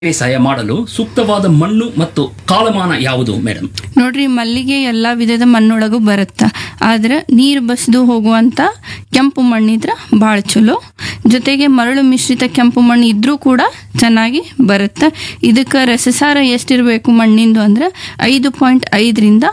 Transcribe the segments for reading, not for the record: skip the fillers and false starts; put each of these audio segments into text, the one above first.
ಬೇಸಾಯ ಮಾಡಲು ಸೂಕ್ತವಾದ ಮಣ್ಣು ಮತ್ತು ಕಾಲಮಾನ ಯಾವುದು ಮೇಡಮ್? ನೋಡ್ರಿ, ಮಲ್ಲಿಗೆ ಎಲ್ಲಾ ವಿಧದ ಮಣ್ಣೊಳಗೂ ಬರುತ್ತ. ಆದ್ರೆ ನೀರು ಬಸ್ದು ಹೋಗುವಂತ ಕೆಂಪು ಮಣ್ಣಿದ್ರ ಭಾಳ ಚಲೋ. ಜೊತೆಗೆ ಮರಳು ಮಿಶ್ರಿತ ಕೆಂಪು ಮಣ್ಣು ಇದ್ರೂ ಕೂಡ ಚೆನ್ನಾಗಿ ಬರುತ್ತೆ. ಇದಕ್ಕೆ ರಸಸಾರ ಎಷ್ಟಿರಬೇಕು ಮಣ್ಣಿಂದು ಅಂದ್ರೆ 5.5ರಿಂದ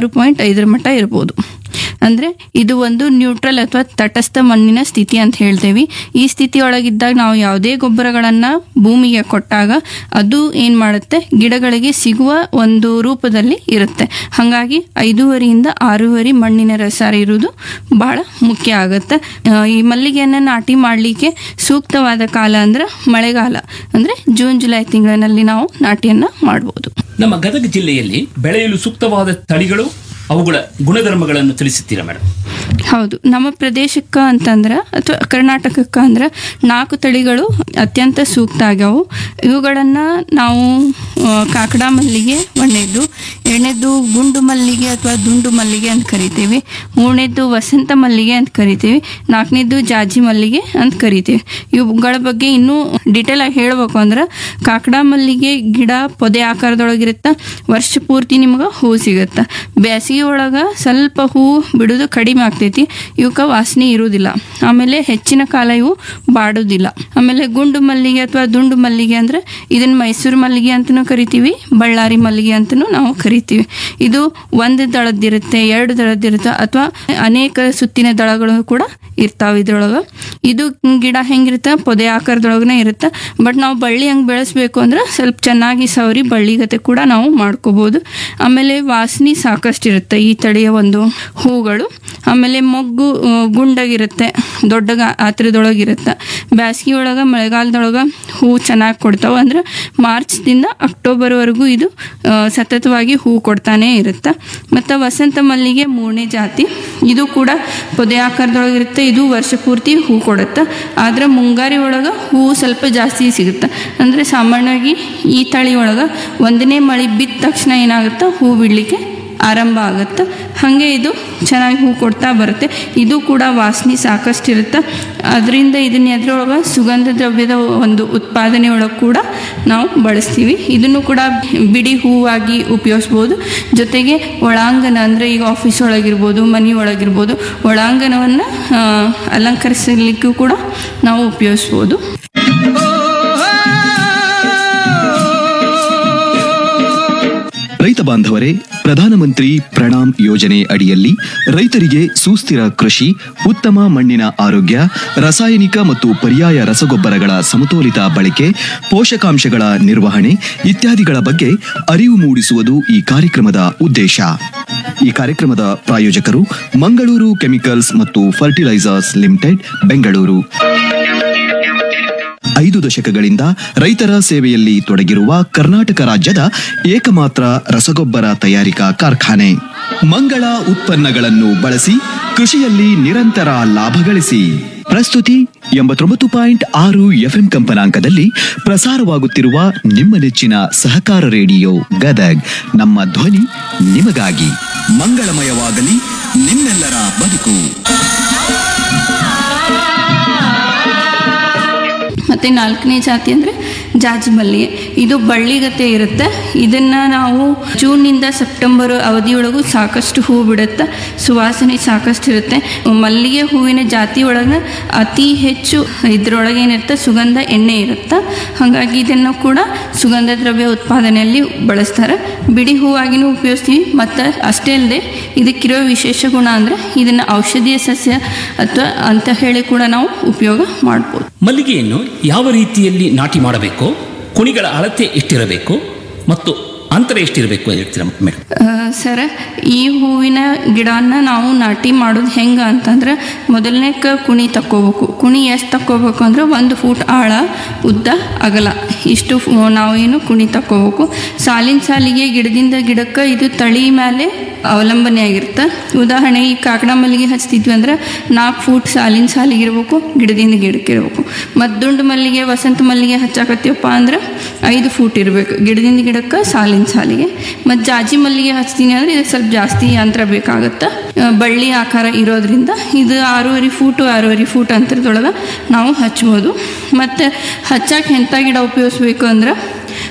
6.5 ಮಟ್ಟ ಇರ್ಬೋದು. ಅಂದ್ರೆ ಇದು ಒಂದು ನ್ಯೂಟ್ರಲ್ ಅಥವಾ ತಟಸ್ಥ ಮಣ್ಣಿನ ಸ್ಥಿತಿ ಅಂತ ಹೇಳ್ತೇವೆ. ಈ ಸ್ಥಿತಿಯೊಳಗಿದ್ದಾಗ ನಾವು ಯಾವುದೇ ಗೊಬ್ಬರಗಳನ್ನ ಭೂಮಿಗೆ ಕೊಟ್ಟಾಗ ಅದು ಏನ್ ಮಾಡುತ್ತೆ, ಗಿಡಗಳಿಗೆ ಸಿಗುವ ಒಂದು ರೂಪದಲ್ಲಿ ಇರುತ್ತೆ. ಹಾಗಾಗಿ 5.5ರಿಂದ 6 ಮಣ್ಣಿನ ರಸಾರ ಇರುವುದು ಬಹಳ ಮುಖ್ಯ ಆಗುತ್ತೆ. ಈ ಮಲ್ಲಿಗೆಯನ್ನ ನಾಟಿ ಮಾಡ್ಲಿಕ್ಕೆ ಸೂಕ್ತವಾದ ಕಾಲ ಅಂದ್ರೆ ಮಳೆಗಾಲ, ಅಂದ್ರೆ ಜೂನ್ ಜುಲೈ ತಿಂಗಳಿನಲ್ಲಿ ನಾವು ನಾಟಿಯನ್ನ ಮಾಡಬಹುದು. ನಮ್ಮ ಗದಗ ಜಿಲ್ಲೆಯಲ್ಲಿ ಬೆಳೆಯಲು ಸೂಕ್ತವಾದ ತಳಿಗಳು, ಅವುಗಳ ಗುಣಧರ್ಮಗಳನ್ನು ತಿಳಿಸುತ್ತೀರಾ ಮೇಡಮ್? ಹೌದು, ನಮ್ಮ ಪ್ರದೇಶಕ್ಕೆ ಅಂತಂದ್ರೆ ಅಥವಾ ಕರ್ನಾಟಕಕ್ಕೆ ಅಂದ್ರೆ 4 ತಳಿಗಳು ಅತ್ಯಂತ ಸೂಕ್ತ ಆಗ್ಯಾವು. ಇವುಗಳನ್ನ ನಾವು ಕಾಕಡ ಮಲ್ಲಿಗೆ ಒಂದನೇದ್ದು, ಎರಡನೇದ್ದು ಗುಂಡು ಮಲ್ಲಿಗೆ ಅಥವಾ ದುಂಡು ಮಲ್ಲಿಗೆ ಅಂತ ಕರಿತೀವಿ, ಮೂರನೇದ್ದು ವಸಂತ ಮಲ್ಲಿಗೆ ಅಂತ ಕರಿತೀವಿ, 4ನೇದ್ದು ಜಾಜಿ ಮಲ್ಲಿಗೆ ಅಂತ ಕರಿತೀವಿ. ಇವುಗಳ ಬಗ್ಗೆ ಇನ್ನೂ ಡಿಟೇಲ್ ಆಗಿ ಹೇಳ್ಬೇಕು ಅಂದ್ರೆ, ಕಾಕಡ ಮಲ್ಲಿಗೆ ಗಿಡ ಪೊದೆ ಆಕಾರದೊಳಗಿರುತ್ತ, ವರ್ಷ ಪೂರ್ತಿ ನಿಮ್ಗೆ ಹೂ ಸಿಗುತ್ತ. ಬೇಸಿಗೆ ಒಳಗ ಸ್ವಲ್ಪ ಹೂ ಬಿಡುದು ಕಡಿಮೆ ಆಗ್ತೈತಿ, ಇವಕ್ಕೆ ವಾಸನೆ ಇರುವುದಿಲ್ಲ. ಆಮೇಲೆ ಹೆಚ್ಚಿನ ಕಾಲ ಇವು ಬಾಡುದಿಲ್ಲ. ಆಮೇಲೆ ಗುಂಡು ಮಲ್ಲಿಗೆ ಅಥವಾ ದುಂಡು ಮಲ್ಲಿಗೆ ಅಂದ್ರೆ ಇದನ್ನ ಮೈಸೂರು ಮಲ್ಲಿಗೆ ಅಂತನೂ ಕರಿತೀವಿ, ಬಳ್ಳಾರಿ ಮಲ್ಲಿಗೆ ಅಂತನೂ ನಾವು ಕರಿತೀವಿ. ಇದು ಒಂದು ದಳದ್ದಿರುತ್ತೆ, 2 ದಳದ್ದಿರುತ್ತೆ, ಅಥವಾ ಅನೇಕ ಸುತ್ತಿನ ದಳಗಳು ಕೂಡ ಇರ್ತಾವ ಇದ್ರೊಳಗ. ಇದು ಗಿಡ ಹೆಂಗಿರುತ್ತೆ, ಪೊದೆ ಆಕಾರದೊಳಗನೆ ಇರುತ್ತೆ. ಬಟ್ ನಾವು ಬಳ್ಳಿ ಹಂಗೆ ಬೆಳೆಸ್ಬೇಕು ಅಂದ್ರೆ ಸ್ವಲ್ಪ ಚೆನ್ನಾಗಿ ಸವರಿ ಬಳ್ಳಿಗತೆ ಕೂಡ ನಾವು ಮಾಡ್ಕೋಬಹುದು. ಆಮೇಲೆ ವಾಸನೆ ಸಾಕಷ್ಟು ಇರುತ್ತೆ ಈ ತಳಿಯ ಒಂದು ಹೂಗಳು. ಆಮೇಲೆ ಮೊಗ್ಗು ಗುಂಡಾಗಿರುತ್ತೆ, ದೊಡ್ಡ ಗಾತ್ರದೊಳಗಿರುತ್ತೆ. ಬ್ಯಾಸಗಿ ಒಳಗ ಮಳೆಗಾಲದೊಳಗ ಹೂ ಚೆನ್ನಾಗಿ ಕೊಡ್ತಾವ. ಅಂದ್ರೆ ಮಾರ್ಚ್ದಿಂದ ಅಕ್ಟೋಬರ್ವರೆಗೂ ಇದು ಸತತವಾಗಿ ಹೂ ಕೊಡ್ತಾನೆ ಇರುತ್ತೆ. ಮತ್ತು ವಸಂತ ಮಲ್ಲಿಗೆ 3ನೇ ಜಾತಿ, ಇದು ಕೂಡ ಪೊದೆ ಆಕಾರದೊಳಗಿರುತ್ತೆ. ಇದು ವರ್ಷ ಪೂರ್ತಿ ಹೂ ಕೊಡುತ್ತೆ. ಆದ್ರೆ ಮುಂಗಾರಿ ಒಳಗ ಹೂ ಸ್ವಲ್ಪ ಜಾಸ್ತಿ ಸಿಗುತ್ತೆ. ಅಂದ್ರೆ ಸಾಮಾನ್ಯವಾಗಿ ಈ ತಳಿ ಒಳಗ 1ನೇ ಮಳೆ ಬಿದ್ದ ತಕ್ಷಣ ಏನಾಗುತ್ತೆ, ಹೂ ಬಿಡ್ಲಿಕ್ಕೆ ಆರಂಭ ಆಗುತ್ತೆ. ಹಾಗೆ ಇದು ಚೆನ್ನಾಗಿ ಹೂ ಕೊಡ್ತಾ ಬರುತ್ತೆ. ಇದು ಕೂಡ ವಾಸನೆ ಸಾಕಷ್ಟು ಇರುತ್ತೆ. ಅದರಿಂದ ಇದನ್ನ ಎದ್ರೊಳಗೆ ಸುಗಂಧ ದ್ರವ್ಯದ ಒಂದು ಉತ್ಪಾದನೆ ಒಳಗೆ ಕೂಡ ನಾವು ಬಳಸ್ತೀವಿ. ಇದನ್ನು ಕೂಡ ಬಿಡಿ ಹೂವಾಗಿ ಉಪಯೋಗಿಸ್ಬೋದು. ಜೊತೆಗೆ ಒಳಾಂಗಣ ಅಂದರೆ ಈಗ ಆಫೀಸ್ ಒಳಗಿರ್ಬೋದು, ಮನೆ ಒಳಗಿರ್ಬೋದು, ಒಳಾಂಗಣವನ್ನು ಅಲಂಕರಿಸಲಿಕ್ಕೂ ಕೂಡ ನಾವು ಉಪಯೋಗಿಸ್ಬೋದು. ರೈತ ಬಾಂಧವರೇ, ಪ್ರಧಾನಮಂತ್ರಿ ಪ್ರಣಾಮ್ ಯೋಜನೆ ಅಡಿಯಲ್ಲಿ ರೈತರಿಗೆ ಸುಸ್ಥಿರ ಕೃಷಿ, ಉತ್ತಮ ಮಣ್ಣಿನ ಆರೋಗ್ಯ, ರಾಸಾಯನಿಕ ಮತ್ತು ಪರ್ಯಾಯ ರಸಗೊಬ್ಬರಗಳ ಸಮತೋಲಿತ ಬಳಕೆ, ಪೋಷಕಾಂಶಗಳ ನಿರ್ವಹಣೆ ಇತ್ಯಾದಿಗಳ ಬಗ್ಗೆ ಅರಿವು ಮೂಡಿಸುವುದು ಈ ಕಾರ್ಯಕ್ರಮದ ಉದ್ದೇಶ. ಈ ಕಾರ್ಯಕ್ರಮದ ಪ್ರಾಯೋಜಕರು ಮಂಗಳೂರು ಕೆಮಿಕಲ್ಸ್ ಮತ್ತು ಫರ್ಟಿಲೈಸರ್ಸ್ ಲಿಮಿಟೆಡ್, ಬೆಂಗಳೂರು. 5 ದಶಕಗಳಿಂದ ರೈತರ ಸೇವೆಯಲ್ಲಿ ತೊಡಗಿರುವ ಕರ್ನಾಟಕ ರಾಜ್ಯದ ಏಕಮಾತ್ರ ರಸಗೊಬ್ಬರ ತಯಾರಿಕಾ ಕಾರ್ಖಾನೆ. ಮಂಗಳ ಉತ್ಪನ್ನಗಳನ್ನು ಬಳಸಿ ಕೃಷಿಯಲ್ಲಿ ನಿರಂತರ ಲಾಭ ಗಳಿಸಿ. ಪ್ರಸ್ತುತಿ 89.6 FM ಕಂಪನಾಂಕದಲ್ಲಿ ಪ್ರಸಾರವಾಗುತ್ತಿರುವ ನಿಮ್ಮ ನೆಚ್ಚಿನ ಸಹಕಾರ ರೇಡಿಯೋ ಗದಗ್. ನಮ್ಮ ಧ್ವನಿ ನಿಮಗಾಗಿ. ಮಂಗಳಮಯವಾಗಲಿ ನಿಮ್ಮೆಲ್ಲರ ಬದುಕು. ಮತ್ತು 4ನೇ ಜಾತಿ ಅಂದರೆ ಜಾಜಿ ಮಲ್ಲಿಗೆ. ಇದು ಬಳ್ಳಿಗತೆ ಇರುತ್ತೆ. ಇದನ್ನು ನಾವು ಜೂನ್ನಿಂದ ಸೆಪ್ಟೆಂಬರ್ ಅವಧಿಯೊಳಗೂ ಸಾಕಷ್ಟು ಹೂ ಬಿಡುತ್ತೆ, ಸುವಾಸನೆ ಸಾಕಷ್ಟು ಇರುತ್ತೆ. ಮಲ್ಲಿಗೆ ಹೂವಿನ ಜಾತಿ ಒಳಗೆ ಅತಿ ಹೆಚ್ಚು ಇದರೊಳಗೆ ಏನಿರುತ್ತೆ, ಸುಗಂಧ ಎಣ್ಣೆ ಇರುತ್ತೆ. ಹಾಗಾಗಿ ಇದನ್ನು ಕೂಡ ಸುಗಂಧ ದ್ರವ್ಯ ಉತ್ಪಾದನೆಯಲ್ಲಿ ಬಳಸ್ತಾರೆ. ಬಿಡಿ ಹೂವಾಗಿನೂ ಉಪಯೋಗಿಸ್ತೀವಿ. ಮತ್ತು ಅಷ್ಟೇ ಅಲ್ಲದೆ ಇದಕ್ಕಿರೋ ವಿಶೇಷ ಗುಣ ಅಂದರೆ ಇದನ್ನು ಔಷಧೀಯ ಸಸ್ಯ ಅಥವಾ ಅಂತ ಹೇಳಿ ಕೂಡ ನಾವು ಉಪಯೋಗ ಮಾಡ್ಬೋದು. ಮಲ್ಲಿಗೆಯನ್ನು ಯಾವ ರೀತಿಯಲ್ಲಿ ನಾಟಿ ಮಾಡಬೇಕು, ಕುಣಿಗಳ ಅಳತೆ ಎಷ್ಟಿರಬೇಕು ಮತ್ತು ಅಂತರ ಎಷ್ಟಿರಬೇಕು ಹೇಳ್ತೀರಾ ಮೇಡಮ್? ಸರ್, ಈ ಹೂವಿನ ಗಿಡನ ನಾವು ನಾಟಿ ಮಾಡೋದು ಹೆಂಗೆ ಅಂತಂದ್ರೆ, ಮೊದಲನೇಕ ಕುಣಿ ತಕ್ಕೋಬೇಕು. ಕುಣಿ ಎಷ್ಟು ತಕ್ಕೋಬೇಕು ಅಂದ್ರೆ 1 ಫೂಟ್ ಆಳ, ಉದ್ದ, ಅಗಲ, ಇಷ್ಟು ನಾವೇನು ಕುಣಿ ತಕ್ಕೋಬೇಕು. ಸಾಲಿನ ಸಾಲಿಗೆ ಗಿಡದಿಂದ ಗಿಡಕ್ಕೆ ಇದು ತಳಿ ಮೇಲೆ ಅವಲಂಬನೆ ಆಗಿರುತ್ತೆ. ಉದಾಹರಣೆ ಈ ಕಾಕಡ ಮಲ್ಲಿಗೆ ಹಚ್ತಿದ್ವಿ ಅಂದ್ರೆ 4 ಫೂಟ್ ಸಾಲಿನ ಸಾಲಿಗೆ ಇರಬೇಕು, ಗಿಡದಿಂದ ಗಿಡಕ್ಕೆ ಇರಬೇಕು. ಮತ್ತು ದುಂಡು ಮಲ್ಲಿಗೆ, ವಸಂತ ಮಲ್ಲಿಗೆ ಹಚ್ಚಾಕತ್ತೀವಪ್ಪ ಅಂದ್ರೆ 5 ಫೂಟ್ ಇರಬೇಕು, ಗಿಡದಿಂದ ಗಿಡಕ್ಕೆ, ಸಾಲಿನ ಒಂದು ಸಾಲಿಗೆ. ಮತ್ತು ಜಾಜಿ ಮಲ್ಲಿಗೆ ಹಚ್ತೀನಿ ಅಂದರೆ ಇದಕ್ಕೆ ಸ್ವಲ್ಪ ಜಾಸ್ತಿ ಅಂತರ ಬೇಕಾಗುತ್ತೆ. ಬಳ್ಳಿ ಆಕಾರ ಇರೋದ್ರಿಂದ ಇದು 6.5 ಫೂಟ್ ಅಂತರದೊಳಗೆ ನಾವು ಹಚ್ಬೋದು. ಮತ್ತು ಹಚ್ಚಕ್ಕೆ ಎಂಥ ಗಿಡ ಉಪಯೋಗಿಸ್ಬೇಕು ಅಂದ್ರೆ